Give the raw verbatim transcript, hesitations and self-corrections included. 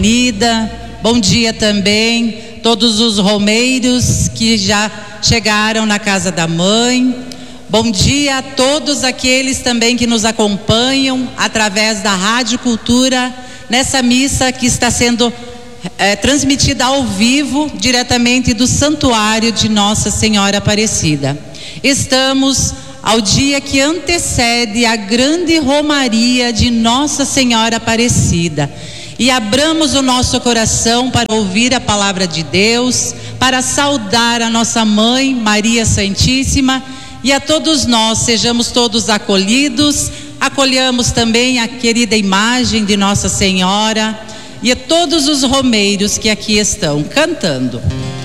Avenida. Bom dia também todos os romeiros que já chegaram na casa da mãe. Bom dia a todos aqueles também que nos acompanham através da Rádio Cultura nessa missa que está sendo é, transmitida ao vivo diretamente do Santuário de Nossa Senhora Aparecida. Estamos ao dia que antecede a grande romaria de Nossa Senhora Aparecida. E abramos o nosso coração para ouvir a palavra de Deus, para saudar a nossa mãe, Maria Santíssima, e a todos nós, sejamos todos acolhidos, acolhamos também a querida imagem de Nossa Senhora e a todos os romeiros que aqui estão cantando.